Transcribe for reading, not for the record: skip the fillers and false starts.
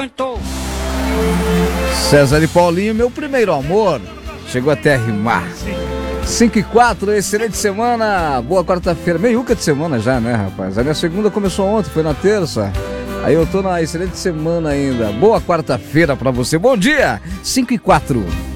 cantou. César e Paulinho, meu primeiro amor. Chegou até a rimar. 5 e 4, excelente semana. Boa quarta-feira. Meiuca de semana já, né, rapaz? A minha segunda começou ontem, foi na terça. Aí eu tô na excelente semana ainda. Boa quarta-feira pra você. Bom dia, 5 e 4.